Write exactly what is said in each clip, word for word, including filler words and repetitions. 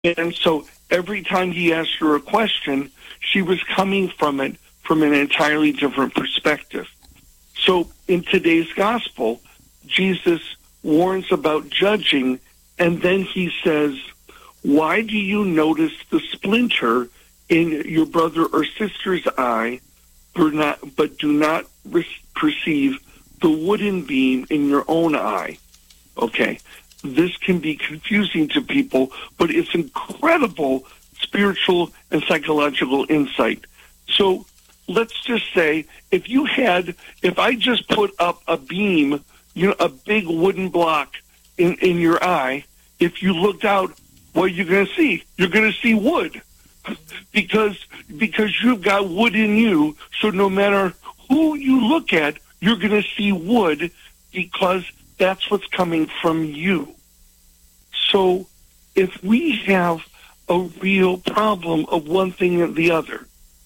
And so every time he asked her a question, she was coming from it from an entirely different perspective. So in today's gospel, Jesus warns about judging, and then he says, why do you notice the splinter in your brother or sister's eye, but, not, but do not re- perceive the wooden beam in your own eye? Okay, this can be confusing to people, but it's incredible spiritual and psychological insight. So let's just say if you had, if I just put up a beam, you know, a big wooden block in, in your eye, if you looked out, what are you going to see? You're going to see wood because because you've got wood in you. So no matter who you look at, you're going to see wood because that's what's coming from you. So if we have a real problem of one thing and the other,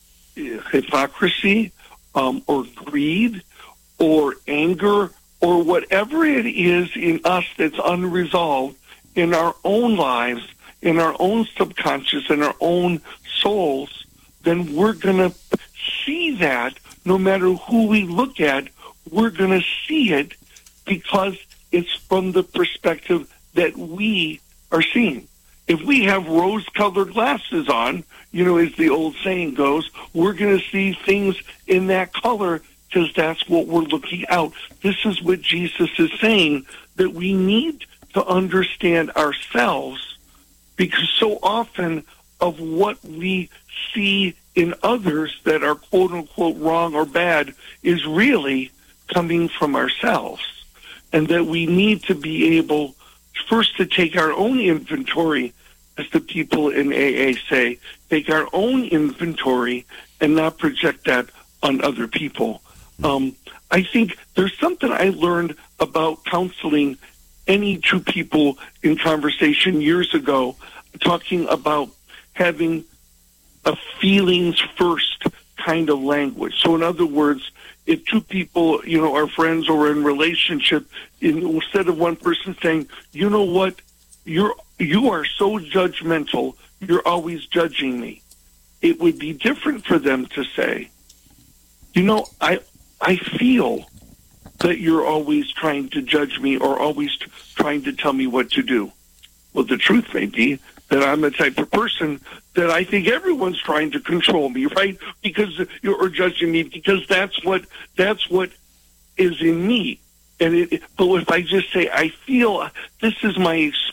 hypocrisy um, or greed or anger or whatever it is in us that's unresolved in our own lives, in our own subconscious, in our own souls, then we're going to see that no matter who we look at, we're going to see it because it's from the perspective that we are seeing. If we have rose-colored glasses on, you know, as the old saying goes, we're going to see things in that color because that's what we're looking out. This is what Jesus is saying, that we need to understand ourselves, because so often of what we see in others that are quote-unquote wrong or bad is really coming from ourselves, and that we need to be able first to take our own inventory, as the people in A A say, take our own inventory and not project that on other people. Um, I think there's something I learned about counseling any two people in conversation years ago, talking about having a feelings first kind of language. So in other words, if two people, you know, are friends or in relationship, instead of one person saying, you know what, you're you are so judgmental, you're always judging me, it would be different for them to say, you know, I I feel that you're always trying to judge me or always t- trying to tell me what to do. Well, the truth may be that I'm the type of person that I think everyone's trying to control me, right? Because you're or judging me, because that's what that's what is in me. And it, but if I just say I feel this is my ex-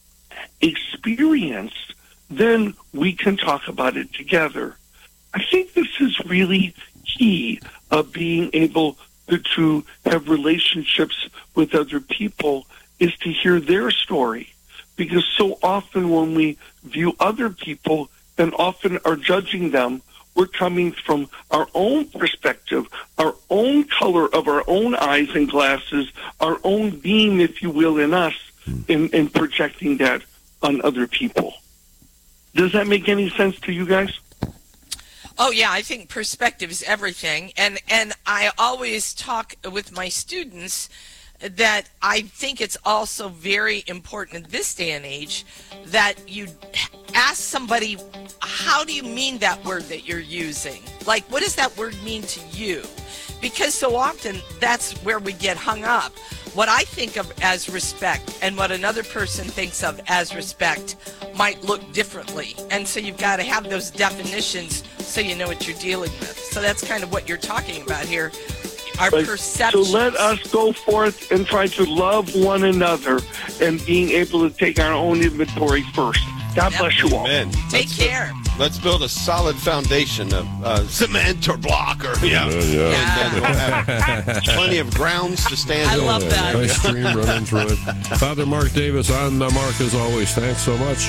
experience, then we can talk about it together. I think this is really key of being able to, to have relationships with other people, is to hear their story. Because so often when we view other people and often are judging them, we're coming from our own perspective, our own color of our own eyes and glasses, our own being, if you will, in us, and, and projecting that on other people. Does that make any sense to you guys? Oh, yeah, I think perspective is everything. And, and I always talk with my students that I think it's also very important in this day and age that you ask somebody, how do you mean that word that you're using? Like, what does that word mean to you? Because so often that's where we get hung up. What I think of as respect and what another person thinks of as respect might look differently. And so you've got to have those definitions so you know what you're dealing with. So that's kind of what you're talking about here. Our right. perceptions. So let us go forth and try to love one another and being able to take our own inventory first. God Yep. bless you all. Amen. Take Let's care. Bu- let's build a solid foundation of uh, cement or block or, yeah. Yeah, yeah. Yeah. And then we'll have plenty of grounds to stand I on. love that. Nice stream running through it. Father Mark Davis on the mark as always. Thanks so much.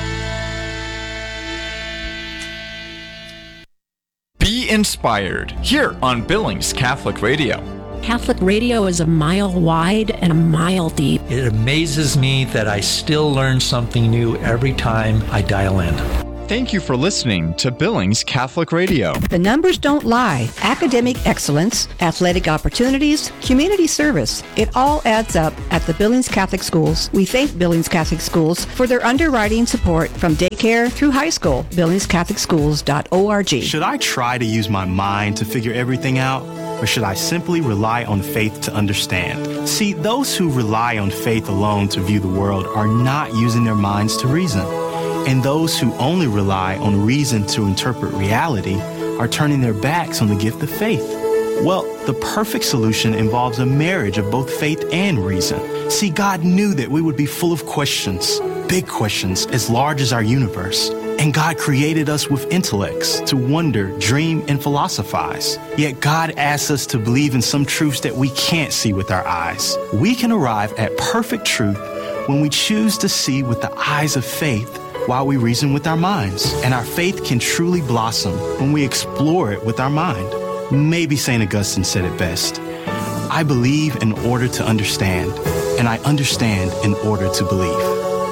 Be inspired here on Billings Catholic Radio. Catholic radio is a mile wide and a mile deep. It amazes me that I still learn something new every time I dial in. Thank you for listening to Billings Catholic Radio. The numbers don't lie. Academic excellence, athletic opportunities, community service. It all adds up at the Billings Catholic Schools. We thank Billings Catholic Schools for their underwriting support from daycare through high school. billings catholic schools dot org. Should I try to use my mind to figure everything out? Or should I simply rely on faith to understand? See, those who rely on faith alone to view the world are not using their minds to reason. And those who only rely on reason to interpret reality are turning their backs on the gift of faith. Well, the perfect solution involves a marriage of both faith and reason. See, God knew that we would be full of questions, big questions as large as our universe. And God created us with intellects to wonder, dream, and philosophize. Yet God asks us to believe in some truths that we can't see with our eyes. We can arrive at perfect truth when we choose to see with the eyes of faith while we reason with our minds. And our faith can truly blossom when we explore it with our mind. Maybe Saint Augustine said it best. I believe in order to understand, and I understand in order to believe.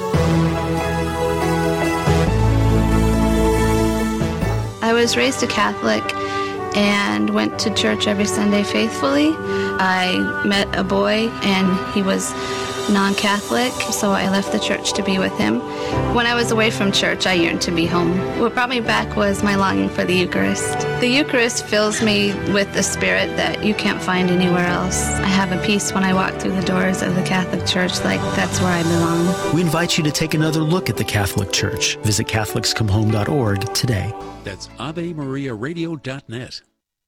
I was raised a Catholic and went to church every Sunday faithfully. I met a boy and he was non-Catholic, so I left the church to be with him. When I was away from church, I yearned to be home. What brought me back was my longing for the Eucharist. The Eucharist fills me with a spirit that you can't find anywhere else. I have a peace when I walk through the doors of the Catholic Church, like that's where I belong. We invite you to take another look at the Catholic Church. Visit catholics come home dot org today. That's ave maria radio dot net.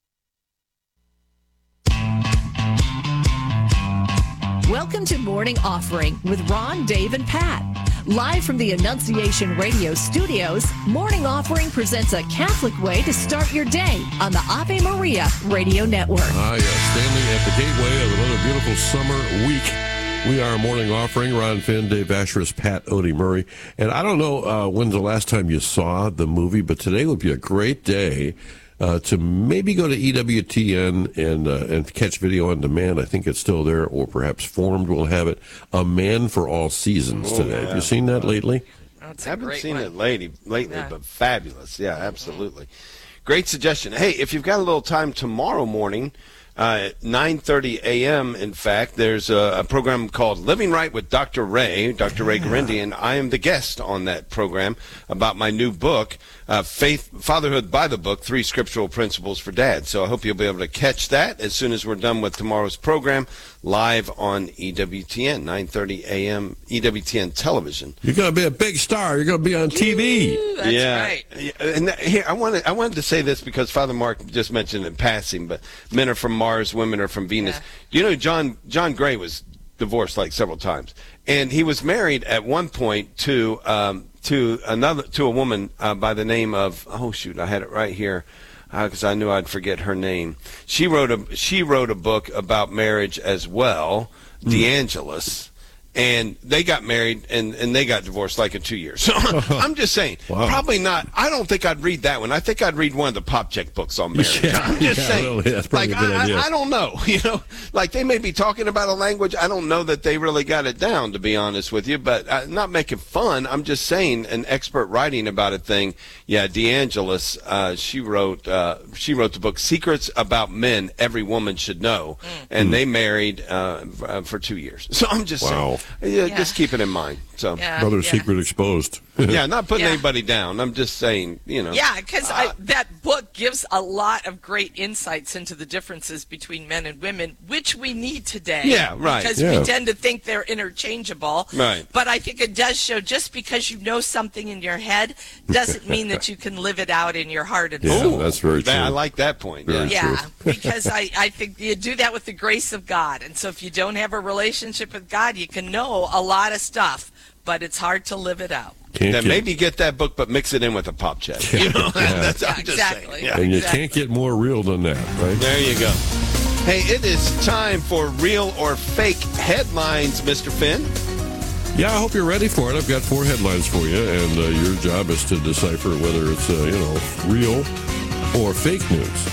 Welcome to Morning Offering with Ron, Dave, and Pat. Live from the Annunciation Radio studios, Morning Offering presents a Catholic way to start your day on the Ave Maria Radio Network. Ah, yeah, standing at the gateway of another beautiful summer week. We are Morning Offering. Ron Finn, Dave Asheris, Pat Odie Murray. And I don't know uh, when's the last time you saw the movie, but today would be a great day Uh, to maybe go to E W T N and uh, and catch video on demand. I think it's still there, or perhaps Formed will have it. A Man for All Seasons today. Oh, yeah. Have you seen that lately? I haven't seen one. it lately, lately yeah. but fabulous. Yeah, absolutely. Great suggestion. Hey, if you've got a little time tomorrow morning, uh, at nine thirty a.m., in fact, there's a, a program called Living Right with Doctor Ray, Doctor Ray Garendi, and I am the guest on that program about my new book, Uh, Faith, Fatherhood by the Book, Three Scriptural Principles for Dad. So I hope you'll be able to catch that as soon as we're done with tomorrow's program, live on E W T N, nine thirty a.m. E W T N television. You're going to be a big star. You're going to be on T V. Ooh, that's yeah. right. Yeah. And that, here, I wanted, I wanted to say this because Father Mark just mentioned in passing, but men are from Mars, women are from Venus. Yeah. You know, John John Gray was divorced like several times, and he was married at one point to um, to another to a woman uh, by the name of oh shoot I had it right here because uh, I knew I'd forget her name. She wrote a she wrote a book about marriage as well, mm. DeAngelis. And they got married, and, and they got divorced like in two years. So I'm just saying, wow. probably not. I don't think I'd read that one. I think I'd read one of the Pop Check books on marriage. Yeah, I'm just yeah, saying, really, that's like a good I, idea. I, I don't know, you know, like they may be talking about a language. I don't know that they really got it down, to be honest with you. But uh, not making fun. I'm just saying, an expert writing about a thing. Yeah, DeAngelis, uh, she wrote uh, she wrote the book Secrets About Men Every Woman Should Know, mm. and mm. they married uh, uh, for two years. So I'm just wow. saying, yeah, yeah. just keep it in mind. So yeah, another yeah. secret exposed. yeah, not putting yeah. anybody down. I'm just saying, you know. Yeah, because uh, that book gives a lot of great insights into the differences between men and women, which we need today. Yeah, right. Because yeah. we tend to think they're interchangeable. Right. But I think it does show just because you know something in your head doesn't mean that you can live it out in your heart and yeah, soul. that's very true. I like that point. Very yeah, yeah because I, I think you do that with the grace of God. And so if you don't have a relationship with God, you can know a lot of stuff, but it's hard to live it out. Can't then get, maybe get that book, but mix it in with a Pop Check. Yeah. You know, yeah. that's Yeah, I'm just exactly. saying. Yeah. And you exactly. can't get more real than that, right? There you go. Hey, it is time for Real or Fake Headlines, Mister Finn. Yeah, I hope you're ready for it. I've got four headlines for you, and uh, your job is to decipher whether it's, uh, you know, real or fake news.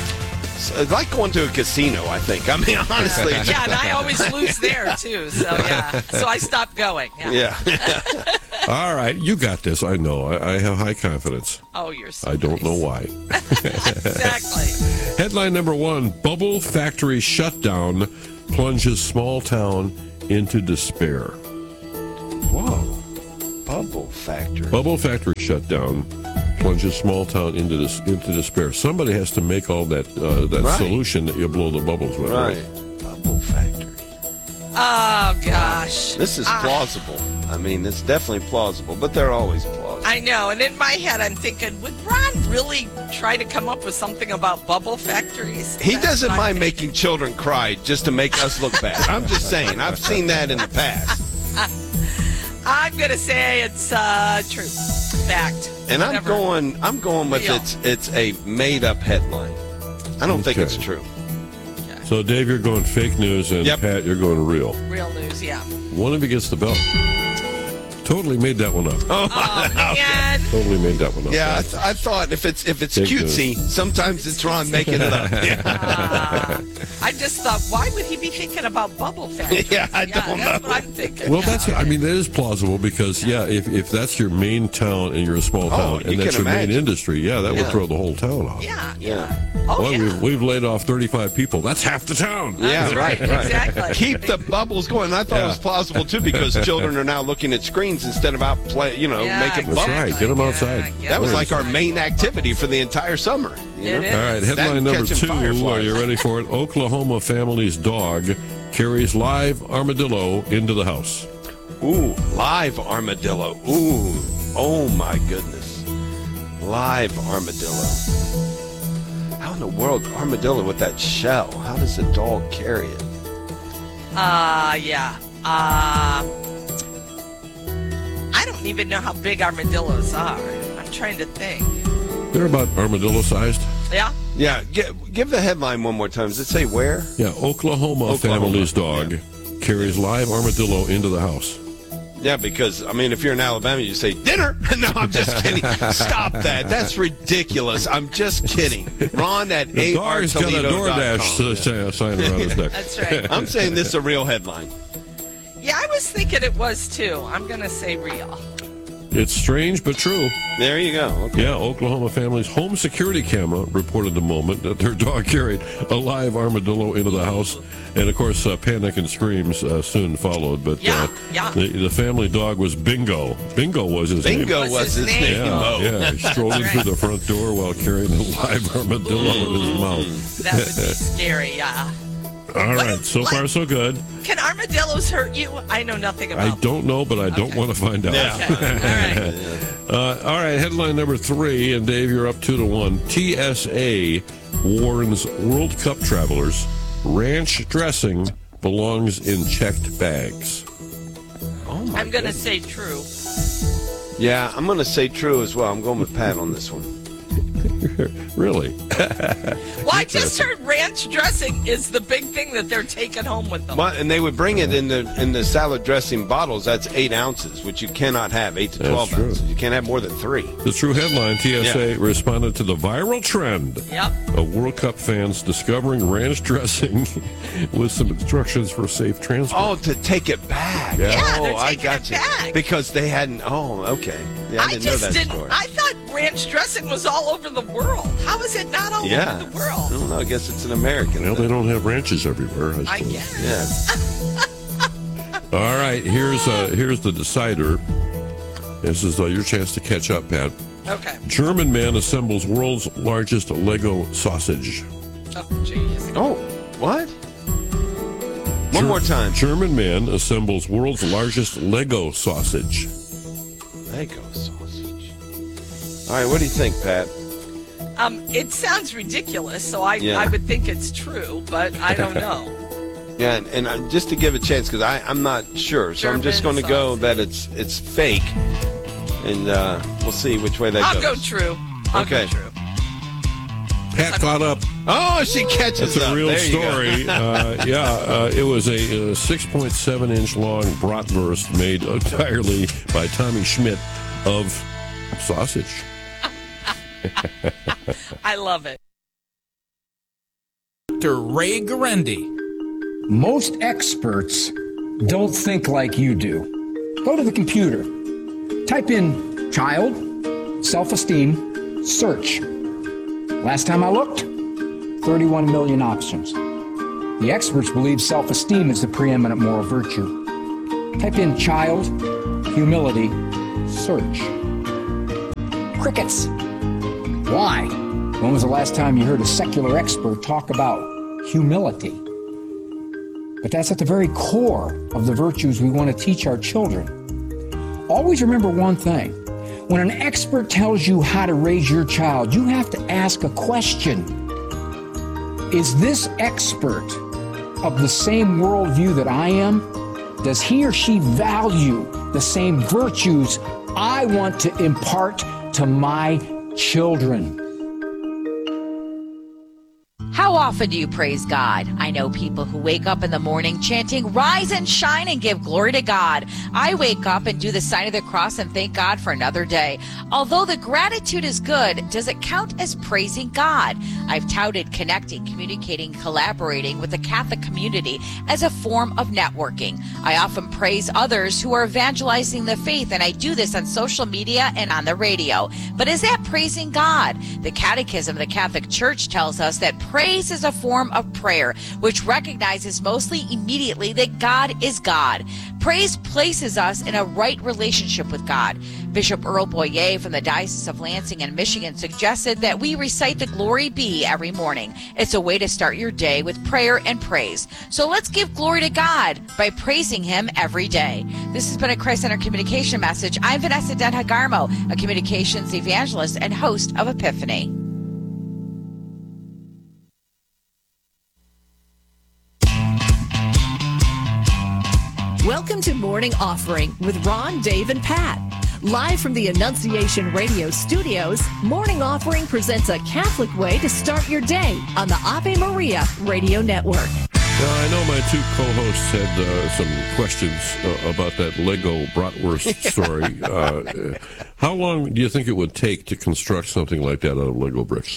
It's like going to a casino, I think. I mean, honestly. Yeah, and I always lose there, too. So, yeah. So I stopped going. Yeah. yeah. All right, you got this. I know. I, I have high confidence. Oh, you're so I don't nice. know why. Exactly. Headline number one, Bubble Factory shutdown plunges small town into despair. Whoa. Bubble Factory. Bubble Factory shutdown plunges small town into this into despair. Somebody has to make all that uh, that Right. solution that you blow the bubbles with. Right. Right? Bubble Factory. Oh, gosh. This is Ah. plausible. I mean, it's definitely plausible, but they're always plausible. I know, and in my head, I'm thinking, would Ron really try to come up with something about bubble factories? He That's doesn't what I'm mind thinking. making children cry just to make us look bad. I'm just saying. I've seen that in the past. I'm gonna say it's uh, true, fact. And I'm Whatever. going I'm going with Real. it's it's a made up headline. I don't think Okay. it's true. So, Dave, you're going fake news, and Yep. Pat, you're going real. Real news, yeah. One of you gets the belt. Totally made that one up. Oh, Oh man. Totally made that one up. yeah, I, th- I thought if it's if it's Fake cutesy, sometimes it's Ron making it up. Yeah, Uh, I just thought, why would he be thinking about bubble factories? Yeah, I don't that's know. what I'm thinking. Well, that's, I mean, that is plausible because, yeah, if, if that's your main town and you're a small Oh, town you and that's can your main imagine. industry, yeah, that would Yeah. throw the whole town off. yeah, Yeah. yeah. Oh, Well, yeah. we've, we've laid off thirty-five people. That's half the town. yeah, That's right, right, right. exactly. Keep the bubbles going. I thought it was Yeah. plausible too because children are now looking at screens instead of out play, you know, Yeah, making That's bubbles. right. Get them Yeah, outside. get That was them like our outside. main activity for the entire summer. You It know? is. All right, That headline and number catching two. fireflies. Are you ready for it? Oklahoma family's dog carries live armadillo into the house. Ooh, live armadillo. Ooh, oh my goodness. Live armadillo. How in the world, armadillo with that shell? How does a dog carry it? Uh, yeah. Uh, I don't even know how big armadillos are. I'm trying to think. They're about armadillo sized. Yeah? Yeah, give, give the headline one more time. Does it say where? Yeah, Oklahoma, Oklahoma, family's dog carries live armadillo into the house. Yeah, because, I mean, if you're in Alabama, you say, dinner! No, I'm just kidding. Stop that. That's ridiculous. I'm just kidding. Ron at The A R dog's got a Toledo dot DoorDash com. uh, sign around his neck. That's right. I'm saying this is a real headline. Yeah, I was thinking it was too. I'm going to say real. It's strange but true. There you go. Okay. Yeah, Oklahoma family's home security camera reported the moment that their dog carried a live armadillo into the house. And, of course, uh, panic and screams uh, soon followed. But Yeah, uh, yeah. The, the family dog was Bingo. Bingo was his name. Bingo What's was his his name? name. Yeah, Oh. yeah, he strolling That's through right. the front door while carrying a live armadillo in his mouth. That would be scary, yeah. All What right, is- so what- far so good. Can armadillos hurt you? I know nothing about I them. don't know, but I don't Okay. want to find out. Yeah. Okay, all right. Uh, all right, headline number three, and Dave, you're up two to one. T S A warns World Cup travelers ranch dressing belongs in checked bags. Oh my I'm going to goodness. say true. Yeah, I'm going to say true as well. I'm going with Pat on this one. Really? Well, I just heard ranch dressing is the big thing that they're taking home with them. But, and they would bring it in the in the salad dressing bottles. That's eight ounces, which you cannot have. Eight to That's twelve true. ounces. You can't have more than three. The true headline, T S A responded to the viral trend Yep. of World Cup fans discovering ranch dressing with some instructions for safe transport. Oh, to take it back. Yeah. Yeah, oh, they're I taking got it you. back. Because they hadn't. Oh, okay. Yeah, I I, didn't know just that didn't. story. I thought ranch dressing was all over the world. How is it not all yeah. over the I world? don't know. I guess it's an American. Well, they thing. don't have ranches everywhere, I I suppose. guess. Yeah. All right, here's uh, here's the decider. This is uh, your chance to catch up, Pat. Okay. German man assembles world's largest Lego sausage. Oh, jeez. Oh, what? One Ger- more time. German man assembles world's largest Lego sausage. Lego sausage. All right, what do you think, Pat? Um, it sounds ridiculous, so I, Yeah. I would think it's true, but I don't know. Yeah, and, and uh, just to give a chance, because I'm not sure, so I'm just going German to go sausage. that it's it's fake, and uh, we'll see which way that I'll goes. go true. I'll Okay. go true. Pat caught up. Oh, she catches That's a up. real There you go. story. uh, yeah, uh, it was a, uh six point seven inch long bratwurst made entirely by Tommy Schmidt of sausage. I love it. Doctor Ray Guarendi. Most experts don't think like you do. Go to the computer. Type in child, self-esteem, search. Last time I looked, thirty-one million options. The experts believe self-esteem is the preeminent moral virtue. Type in child, humility, search. Crickets. Why? When was the last time you heard a secular expert talk about humility? But that's at the very core of the virtues we want to teach our children. Always remember one thing. When an expert tells you how to raise your child, you have to ask a question. Is this expert of the same worldview that I am? Does he or she value the same virtues I want to impart to my children? How often do you praise God? I know people who wake up in the morning chanting, "Rise and shine and give glory to God." I wake up and do the sign of the cross and thank God for another day. Although the gratitude is good, does it count as praising God? I've touted connecting, communicating, collaborating with the Catholic community as a form of networking. I often praise others who are evangelizing the faith, and I do this on social media and on the radio. But is that praising God? The Catechism of the Catholic Church tells us that praise is a form of prayer, which recognizes mostly immediately that God is God. Praise places us in a right relationship with God. Bishop Earl Boyer from the Diocese of Lansing and Michigan suggested that we recite the Glory Be every morning. It's a way to start your day with prayer and praise. So let's give glory to God by praising Him every day. This has been a Christ-Centered Communication message. I'm Vanessa Denhagarmo, a communications evangelist and host of Epiphany. Welcome to Morning Offering with Ron, Dave, and Pat. Live from the Annunciation Radio studios, Morning Offering presents a Catholic way to start your day on the Ave Maria Radio Network. Now, I know my two co-hosts had uh, some questions uh, about that Lego bratwurst story. uh, how long do you think it would take to construct something like that out of Lego bricks?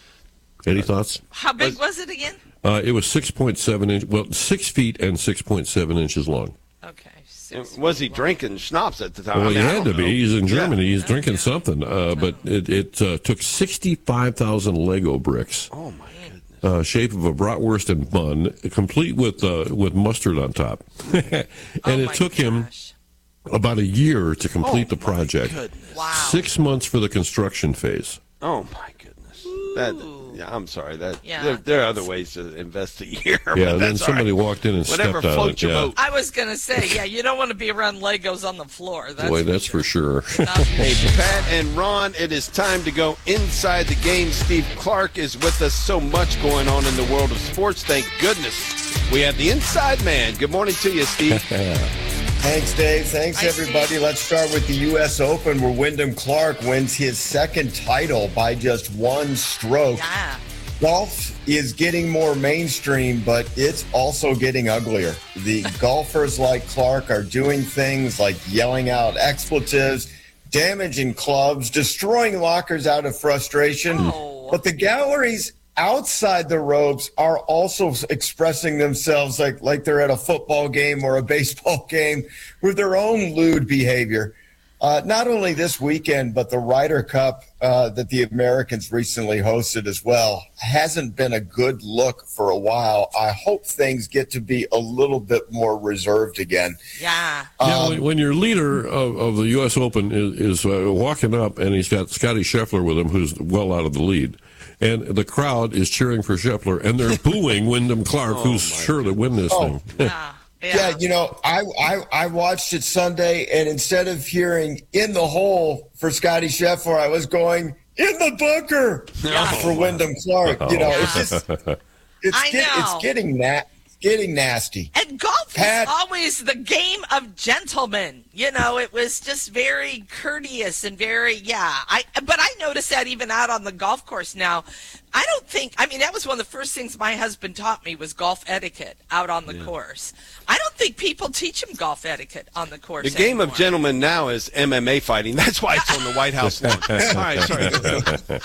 Any thoughts? How big was it again? Uh, it was six point seven inches, well, six feet and six point seven inches long. Okay. Was he drinking schnapps at the time? Well, I mean, he I had don't to be. know. He's in Germany. Yeah. He's drinking something. Uh, but it, it uh, took sixty-five thousand Lego bricks. Oh, my goodness. Uh, shape of a bratwurst and bun, complete with uh, with mustard on top. and oh it took him gosh. about a year to complete Oh, the project. Wow. Six months for the construction phase. Oh, my goodness. That, yeah, I'm sorry. That Yeah. there, there are other ways to invest a year. Yeah, but and then that's all somebody right. walked in and Whatever stepped on floats it. your Yeah. boat. I was going to say, yeah, you don't want to be around Legos on the floor. That's Boy, for that's sure. for sure. Hey, Pat and Ron, it is time to go inside the game. Steve Clark is with us. So much going on in the world of sports. Thank goodness we have the inside man. Good morning to you, Steve. Thanks, Dave. Thanks, Hi, everybody. Steve. Let's start with the U S Open, where Wyndham Clark wins his second title by just one stroke. Yeah. Golf is getting more mainstream, but it's also getting uglier. The golfers like Clark are doing things like yelling out expletives, damaging clubs, destroying lockers out of frustration. Oh. But the galleries outside the ropes are also expressing themselves like, like they're at a football game or a baseball game with their own lewd behavior. Uh, not only this weekend, but the Ryder Cup uh, that the Americans recently hosted as well hasn't been a good look for a while. I hope things get to be a little bit more reserved again. Yeah. Yeah, Um, when, when your leader of, of the U S Open is, is uh, walking up and he's got Scotty Scheffler with him, who's well out of the lead, and the crowd is cheering for Scheffler, and they're booing Wyndham Clark, Oh, who's sure to win this Oh. thing. Yeah. Yeah, you know, I, I I watched it Sunday, and instead of hearing "in the hole" for Scotty Scheffler, I was going "in the bunker" for Wyndham Clark. You know, it's just it's I get, know. it's getting na- getting nasty. And golf Pat- was always the game of gentlemen. You know, it was just very courteous and very, yeah. I But I noticed that even out on the golf course now. I don't think, I mean, that was one of the first things my husband taught me was golf etiquette out on the yeah. course. I don't think people teach them golf etiquette on the course The game anymore. of gentlemen now is M M A fighting. That's why it's on the White House lawn. All right, sorry. Go, go.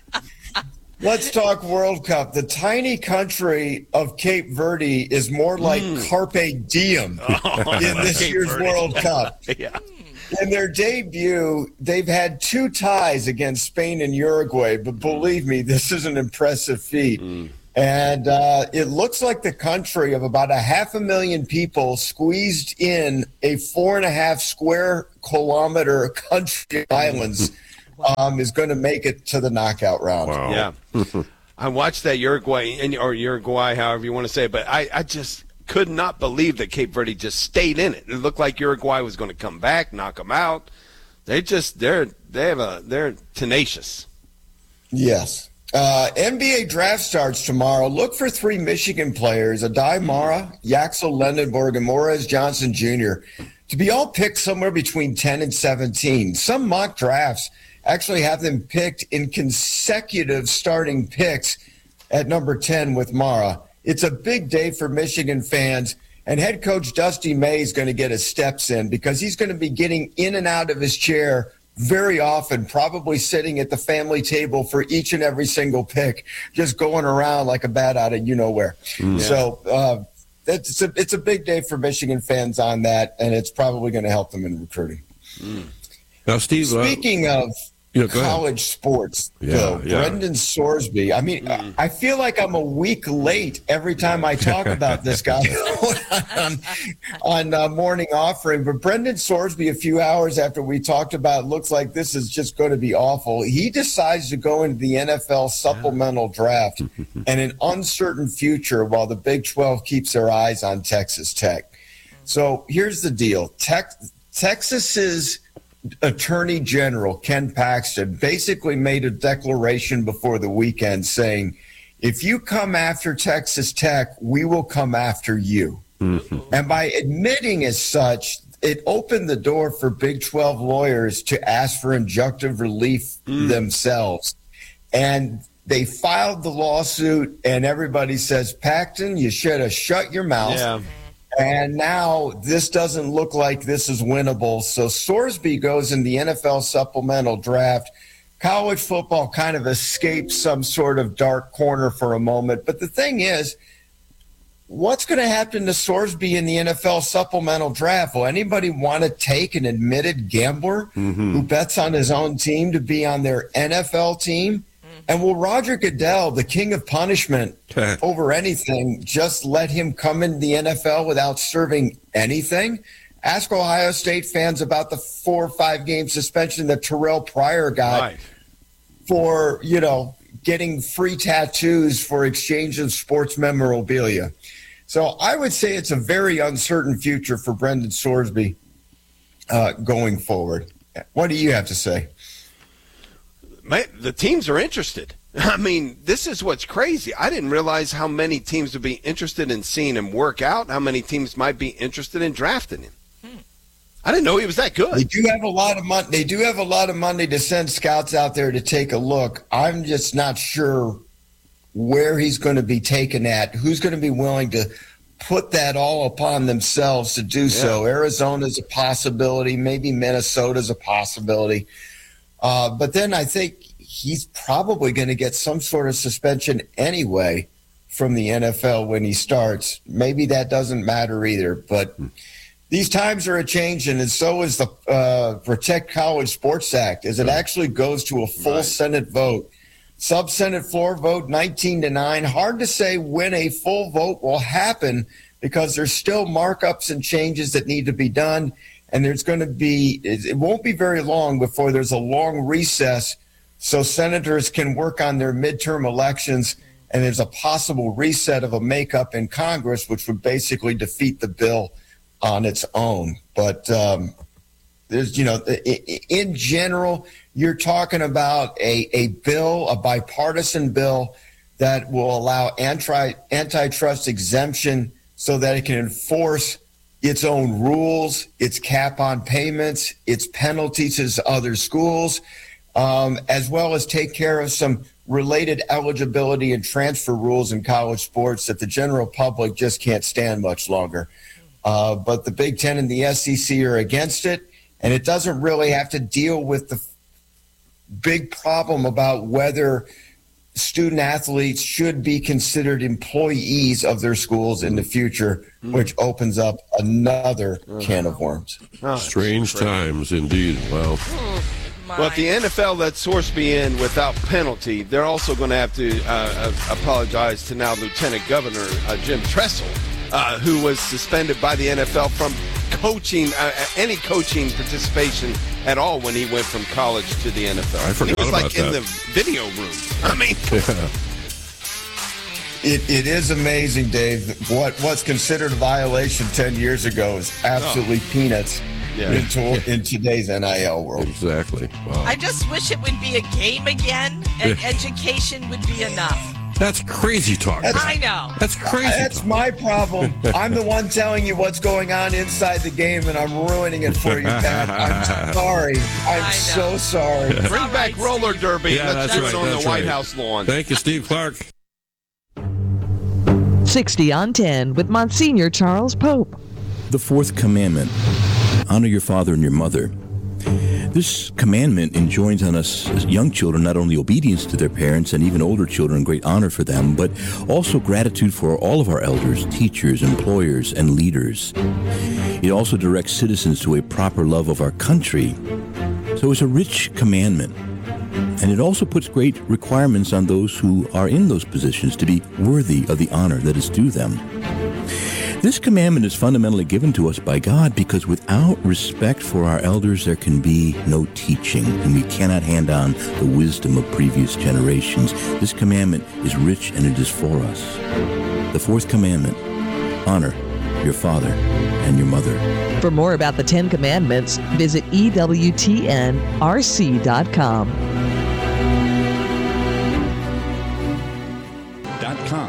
Let's talk World Cup. The tiny country of Cape Verde is more like mm. Carpe Diem oh, in this Cape year's Verde. World Cup. yeah. In their debut, they've had two ties against Spain and Uruguay, but believe me, this is an impressive feat. Mm. And uh, it looks like the country of about a half a million people squeezed in a four and a half square kilometer country islands um, is going to make it to the knockout round. Wow. Yeah. I watched that Uruguay, or Uruguay, however you want to say it, but I, I just could not believe that Cape Verde just stayed in it. It looked like Uruguay was going to come back, knock them out. They just, they're, they have a, they're tenacious. Yes. Uh, N B A draft starts tomorrow. Look for three Michigan players, Adai Mara, Yaxel Lendenborg, and Morez Johnson Junior to be all picked somewhere between ten and seventeen. Some mock drafts actually have them picked in consecutive starting picks at number ten with Mara. It's a big day for Michigan fans, and head coach Dusty May is going to get his steps in because he's going to be getting in and out of his chair very often, probably sitting at the family table for each and every single pick, just going around like a bat out of you-know-where. Mm. So uh, it's, a, it's a big day for Michigan fans on that, and it's probably going to help them in recruiting. Mm. Now, Steve, speaking uh, of yeah, college sports, yeah, though, yeah. Brendan Sorsby, I mean, mm. I feel like I'm a week late every time I talk about this guy on, on uh, Morning Offering. But Brendan Sorsby, a few hours after we talked about, looks like this is just going to be awful. He decides to go into the N F L supplemental draft and an uncertain future while the Big twelve keeps their eyes on Texas Tech. So here's the deal. Tech, Texas's Attorney General Ken Paxton basically made a declaration before the weekend saying, if you come after Texas Tech, we will come after you. Mm-hmm. And by admitting as such, it opened the door for Big twelve lawyers to ask for injunctive relief mm. themselves. And they filed the lawsuit, and everybody says, Paxton, you should have shut your mouth. Yeah. And now this doesn't look like this is winnable. So Sorsby goes in the N F L supplemental draft. College football kind of escapes some sort of dark corner for a moment. But the thing is, what's going to happen to Sorsby in the N F L supplemental draft? Will anybody want to take an admitted gambler mm-hmm. who bets on his own team to be on their N F L team? And will Roger Goodell, the king of punishment over anything, just let him come into the N F L without serving anything? Ask Ohio State fans about the four or five game suspension that Terrell Pryor got right. for, you know, getting free tattoos for exchange of sports memorabilia. So I would say it's a very uncertain future for Brendan Sorsby uh, going forward. What do you have to say? Man, the teams are interested. I mean, this is what's crazy. I didn't realize how many teams would be interested in seeing him work out, how many teams might be interested in drafting him. Hmm. I didn't know he was that good. They do have a lot of money. They do have a lot of money to send scouts out there to take a look. I'm just not sure where he's going to be taken at, who's going to be willing to put that all upon themselves to do yeah. so. Arizona's a possibility. Maybe Minnesota's a possibility. Uh, but then I think he's probably going to get some sort of suspension anyway from the N F L when he starts. Maybe that doesn't matter either. But these times are a changing, and so is the uh, Protect College Sports Act, as it actually goes to a full right. Senate vote. Sub-Senate floor vote nineteen to nine. Hard to say when a full vote will happen because there's still markups and changes that need to be done. And there's going to be, it won't be very long before there's a long recess so senators can work on their midterm elections, and there's a possible reset of a makeup in Congress, which would basically defeat the bill on its own. But um, there's, you know, in general, you're talking about a, a bill, a bipartisan bill that will allow anti antitrust exemption so that it can enforce its own rules, its cap on payments, its penalties to other schools, um, as well as take care of some related eligibility and transfer rules in college sports that the general public just can't stand much longer. Uh, but the Big Ten and the S E C are against it, and it doesn't really have to deal with the big problem about whether student athletes should be considered employees of their schools in the future, mm. which opens up another uh, can of worms. Oh, Strange times indeed. Wow. Well, if the N F L lets Sorsby in without penalty, they're also going to have to uh, apologize to now Lieutenant Governor uh, Jim Tressel, uh, who was suspended by the N F L from coaching, uh, any coaching participation at all when he went from college to the N F L. I forgot he was about like that. in the video room. I mean, yeah. it, it is amazing, Dave. What what's considered a violation ten years ago is absolutely oh. peanuts yeah. in, to, in today's N I L world. Exactly. Wow. I just wish it would be a game again, and yeah. education would be enough. That's crazy talk. That's, I know. That's crazy That's talk. my problem. I'm the one telling you what's going on inside the game, and I'm ruining it for you, Pat. I'm sorry. I'm so sorry. Bring All back right, roller Steve. derby. Yeah, Let's that's do right, it on that's the White right. House lawn. Thank you, Steve Clark. sixty on ten with Monsignor Charles Pope. The fourth commandment, honor your father and your mother. This commandment enjoins on us as young children not only obedience to their parents and even older children, great honor for them, but also gratitude for all of our elders, teachers, employers, and leaders. It also directs citizens to a proper love of our country. So it's a rich commandment. And it also puts great requirements on those who are in those positions to be worthy of the honor that is due them. This commandment is fundamentally given to us by God because without respect for our elders, there can be no teaching, and we cannot hand on the wisdom of previous generations. This commandment is rich, and it is for us. The fourth commandment, honor your father and your mother. For more about the Ten Commandments, visit E W T N R C dot com. Dot com.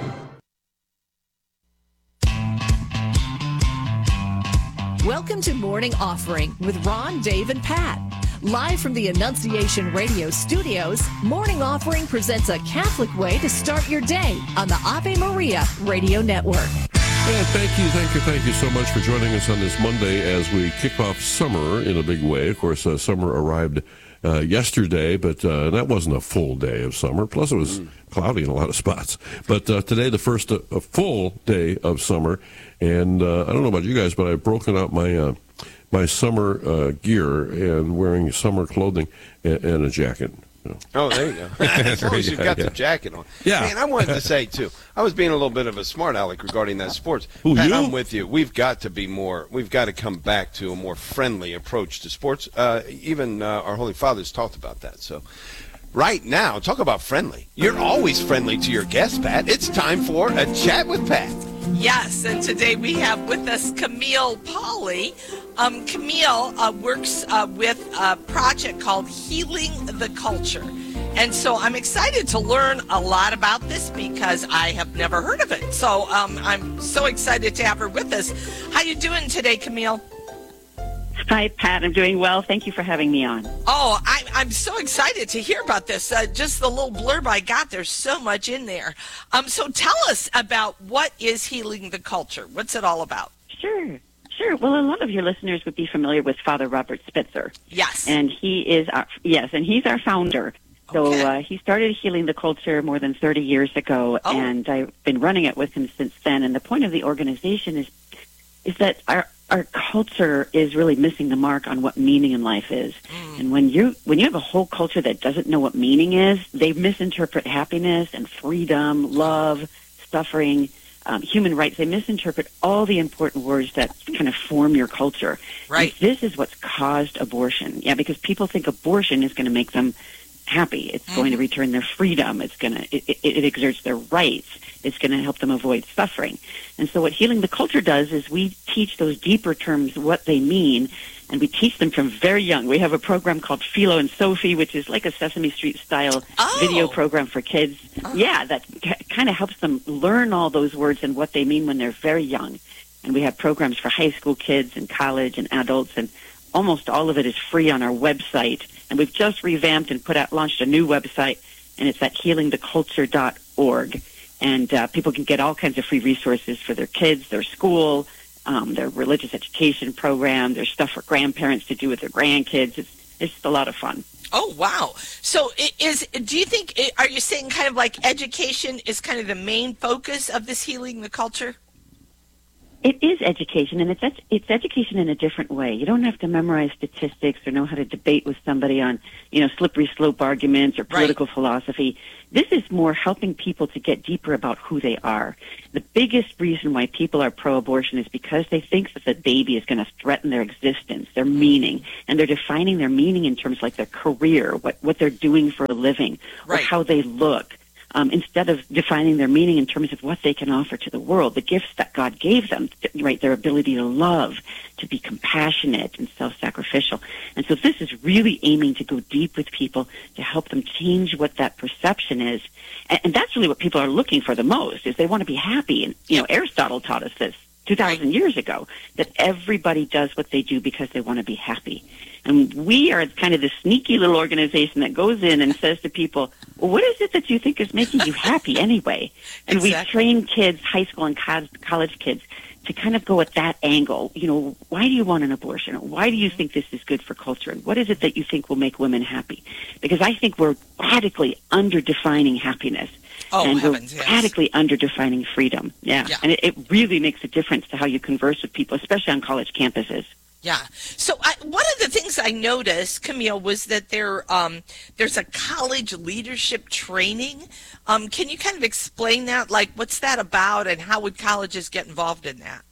Welcome to Morning Offering with Ron, Dave, and Pat. Live from the Annunciation Radio studios, Morning Offering presents a Catholic way to start your day on the Ave Maria Radio Network. Well, thank you, thank you, thank you so much for joining us on this Monday as we kick off summer in a big way. Of course, uh, summer arrived uh, yesterday, but uh, that wasn't a full day of summer. Plus, it was mm. cloudy in a lot of spots. But uh, today, the first uh, a full day of summer. And uh, I don't know about you guys, but I've broken out my uh, my summer uh, gear and wearing summer clothing and, and a jacket. You know. Oh, there you go. As long as you've got yeah. the jacket on. Yeah. Man, I wanted to say, too, I was being a little bit of a smart aleck regarding that sports. Who, Pat, you? I'm with you. We've got to be more, we've got to come back to a more friendly approach to sports. Uh, even uh, our Holy Fathers talked about that. So right now, talk about friendly. You're always friendly to your guests, Pat. It's time for a chat with Pat. Yes, and today we have with us Camille Pauley. Um, Camille uh, works uh, with a project called Healing the Culture. And so I'm excited to learn a lot about this because I have never heard of it. So um, I'm so excited to have her with us. How you doing today, Camille? Hi, Pat. I'm doing well. Thank you for having me on. Oh, I, I'm so excited to hear about this. Uh, just the little blurb I got, there's so much in there. Um, so tell us about what is Healing the Culture. What's it all about? Sure. Sure. Well, a lot of your listeners would be familiar with Father Robert Spitzer. Yes. And he is our, yes, and he's our founder. So Okay. uh, he started Healing the Culture more than thirty years ago, Oh. and I've been running it with him since then. And the point of the organization is is that our our culture is really missing the mark on what meaning in life is. Mm. And when you when you have a whole culture that doesn't know what meaning is, they misinterpret happiness and freedom, love, suffering, um, human rights. They misinterpret all the important words that kind of form your culture. Right. And this is what's caused abortion. Yeah, because people think abortion is going to make them happy. It's going to return their freedom. It's going to, it, it, it exerts their rights. It's going to help them avoid suffering. And so what Healing the Culture does is we teach those deeper terms, what they mean, and we teach them from very young. We have a program called Philo and Sophie, which is like a Sesame Street style Oh. video program for kids. Yeah, that c- kind of helps them learn all those words and what they mean when they're very young. And we have programs for high school kids and college and adults, and almost all of it is free on our website. And we've just revamped and put out, launched a new website, and it's at healing the culture dot org. And uh, people can get all kinds of free resources for their kids, their school, um, their religious education program, there's stuff for grandparents to do with their grandkids. It's it's just a lot of fun. Oh, wow. So it is, do you think, are you saying kind of like education is kind of the main focus of this Healing the Culture? It is education, and it's ed- it's education in a different way. You don't have to memorize statistics or know how to debate with somebody on, you know, slippery slope arguments or political right. philosophy. This is more helping people to get deeper about who they are. The biggest reason why people are pro-abortion is because they think that the baby is going to threaten their existence, their meaning, and they're defining their meaning in terms like their career, what, what they're doing for a living, right. or how they look. Um, instead of defining their meaning in terms of what they can offer to the world, the gifts that God gave them, right, their ability to love, to be compassionate and self-sacrificial. And so this is really aiming to go deep with people to help them change what that perception is. And, and that's really what people are looking for the most, is they want to be happy. And, you know, Aristotle taught us this two thousand years ago, that everybody does what they do because they want to be happy. And we are kind of the sneaky little organization that goes in and says to people, well, what is it that you think is making you happy anyway? And exactly. we train kids, high school and college kids, to kind of go at that angle. You know, why do you want an abortion? Why do you think this is good for culture? And what is it that you think will make women happy? Because I think we're radically under-defining happiness. Oh, and heavens, we're yes. radically under-defining freedom. Yeah. yeah. And it, it really makes a difference to how you converse with people, especially on college campuses. Yeah. So I, one of the things I noticed, Camille, was that there um, there's a college leadership training. Um, can you kind of explain that? Like, what's that about, and how would colleges get involved in that?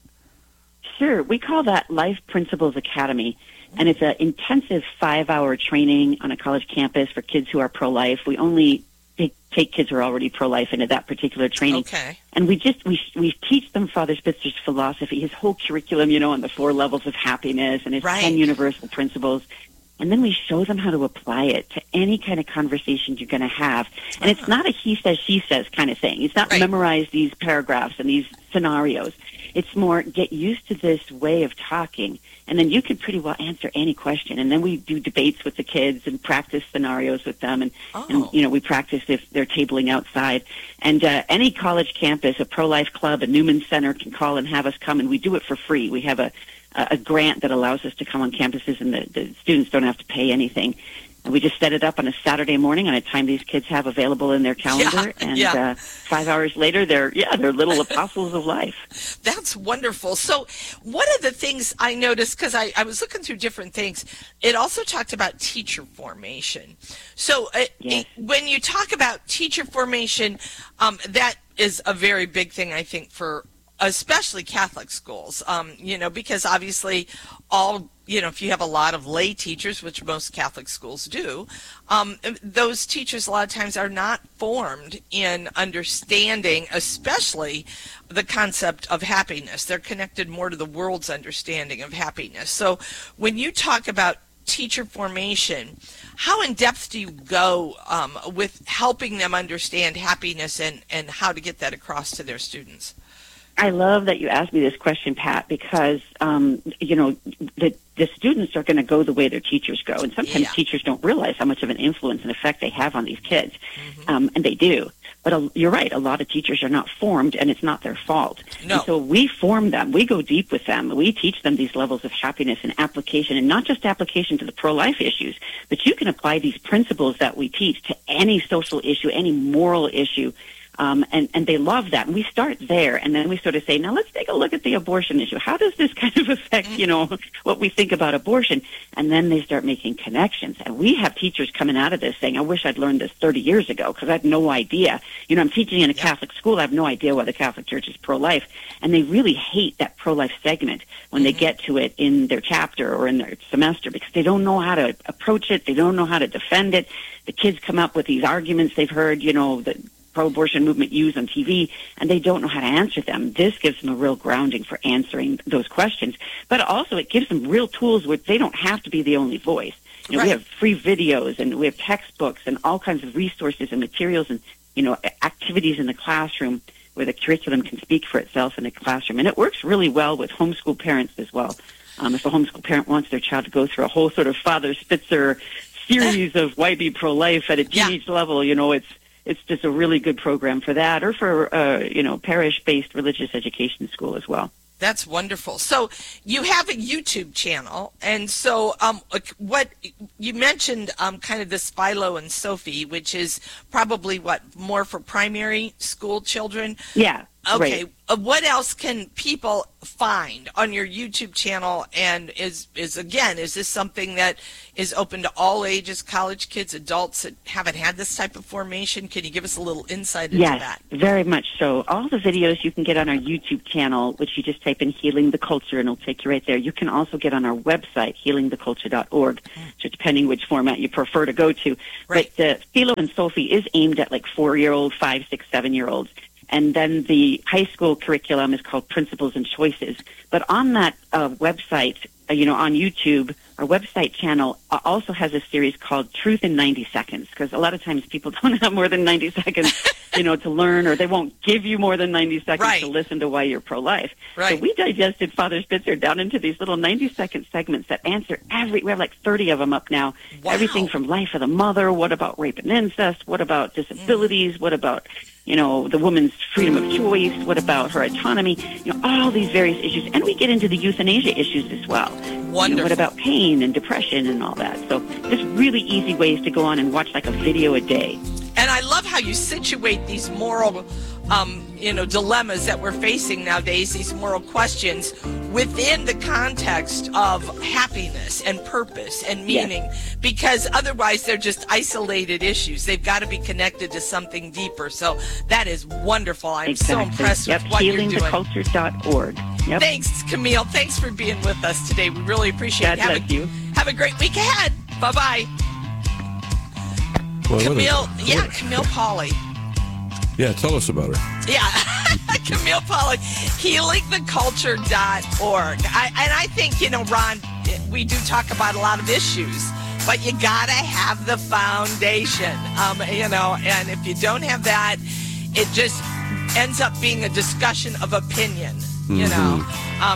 Sure. We call that Life Principles Academy, and it's an intensive five-hour training on a college campus for kids who are pro-life. We only take, take kids who are already pro-life into that particular training. Okay. And we just, we we teach them Father Spitzer's philosophy, his whole curriculum, you know, on the four levels of happiness and his right. ten universal principles. And then we show them how to apply it to any kind of conversation you're going to have. And uh-huh. it's not a he says, she says kind of thing. It's not right. memorize these paragraphs and these scenarios. It's more get used to this way of talking, and then you can pretty well answer any question. And then we do debates with the kids and practice scenarios with them, and, oh. and you know, we practice if they're tabling outside. And uh, any college campus, a pro-life club, a Newman Center can call and have us come, and we do it for free. We have a, a grant that allows us to come on campuses, and the, the students don't have to pay anything. And we just set it up on a Saturday morning on a time these kids have available in their calendar. Yeah, and yeah. Uh, five hours later, they're, yeah, they're little apostles of life. That's wonderful. So one of the things I noticed, because I, I was looking through different things, it also talked about teacher formation. So uh, yes. it, when you talk about teacher formation, um, that is a very big thing, I think, for especially Catholic schools, um, you know, because obviously all, you know, if you have a lot of lay teachers, which most Catholic schools do, um, those teachers a lot of times are not formed in understanding, especially the concept of happiness. They're connected more to the world's understanding of happiness. So when you talk about teacher formation, how in depth do you go um, with helping them understand happiness and, and how to get that across to their students? I love that you asked me this question, Pat, because, um, you know, the, the students are going to go the way their teachers go. And sometimes yeah. teachers don't realize how much of an influence and effect they have on these kids. Mm-hmm. Um, and they do. But uh, you're right. A lot of teachers are not formed, and it's not their fault. No. And so we form them. We go deep with them. We teach them these levels of happiness and application, and not just application to the pro-life issues, but you can apply these principles that we teach to any social issue, any moral issue. Um, and, and they love that. And we start there, and then we sort of say, now let's take a look at the abortion issue. How does this kind of affect, you know, what we think about abortion? And then they start making connections. And we have teachers coming out of this saying, I wish I'd learned this thirty years ago, because I had no idea. You know, I'm teaching in a Catholic school. I have no idea why the Catholic Church is pro-life. And they really hate that pro-life segment when mm-hmm. they get to it in their chapter or in their semester, because they don't know how to approach it. They don't know how to defend it. The kids come up with these arguments they've heard, you know, that pro-abortion movement use on T V, and they don't know how to answer them. This gives them a real grounding for answering those questions. But also it gives them real tools where they don't have to be the only voice. You know, right. We have free videos, and we have textbooks and all kinds of resources and materials and, you know, activities in the classroom where the curriculum can speak for itself in the classroom. And it works really well with homeschool parents as well. Um, if a homeschool parent wants their child to go through a whole sort of Father Spitzer series of why be pro-life at a teenage yeah. level, you know, it's It's just a really good program for that, or for, uh, you know, parish-based religious education school as well. That's wonderful. So you have a YouTube channel, and so um, what you mentioned, um, kind of this Philo and Sophie, which is probably what more for primary school children. Yeah. Okay. Right. Uh, what else can people find on your YouTube channel? And is is again, is this something that is open to all ages, college kids, adults that haven't had this type of formation? Can you give us a little insight into yes, that? Very much so. All the videos you can get on our YouTube channel, which you just type in Healing the Culture, and it'll take you right there. You can also get on our website, healing the culture dot org, so depending which format you prefer to go to. Right. But uh, Philo and Sophie is aimed at like four-year-old, five, six, seven-year-olds. And then the high school curriculum is called Principles and Choices. But on that uh, website, uh, you know, on YouTube, our website channel uh, also has a series called Truth in ninety seconds, because a lot of times people don't have more than ninety seconds, you know, to learn, or they won't give you more than ninety seconds right. to listen to why you're pro-life. Right. So we digested Father Spitzer down into these little ninety-second segments that answer every, we have like thirty of them up now. Wow. Everything from life of the mother, what about rape and incest, what about disabilities, mm. what about, you know, the woman's freedom of choice, what about her autonomy, you know, all these various issues. And we get into the euthanasia issues as well. Wonderful. You know, what about pain and depression and all that. So just really easy ways to go on and watch like a video a day. And I love how you situate these moral, um, you know, dilemmas that we're facing nowadays, these moral questions, within the context of happiness and purpose and meaning, yes. because otherwise they're just isolated issues. They've got to be connected to something deeper. So that is wonderful. I'm exactly. so impressed yep. with what healing you're doing. the culture dot org. Yep. Thanks, Camille. Thanks for being with us today. We really appreciate God it. Have bless a, you. Have a great week ahead. Bye-bye. Well, Camille, a, yeah, Camille Pauley. Yeah, tell us about her. Yeah, Camille Pauley, healing the culture dot org. I, and I think, you know, Ron, we do talk about a lot of issues, but you got to have the foundation, um, you know, and if you don't have that, it just ends up being a discussion of opinion, you mm-hmm. know. Um,